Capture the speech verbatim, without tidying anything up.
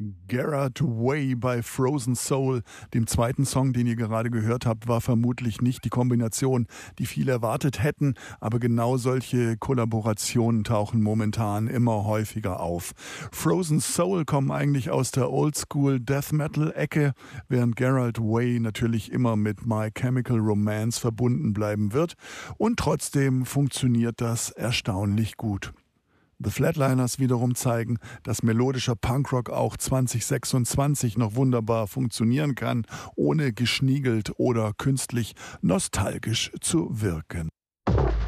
Gerard Way bei Frozen Soul, dem zweiten Song, den ihr gerade gehört habt, war vermutlich nicht die Kombination, die viele erwartet hätten, aber genau solche Kollaborationen tauchen momentan immer häufiger auf. Frozen Soul kommen eigentlich aus der Oldschool Death Metal Ecke, während Gerard Way natürlich immer mit My Chemical Romance verbunden bleiben wird, und trotzdem funktioniert das erstaunlich gut. The Flatliners wiederum zeigen, dass melodischer Punkrock auch zwanzig sechsundzwanzig noch wunderbar funktionieren kann, ohne geschniegelt oder künstlich nostalgisch zu wirken.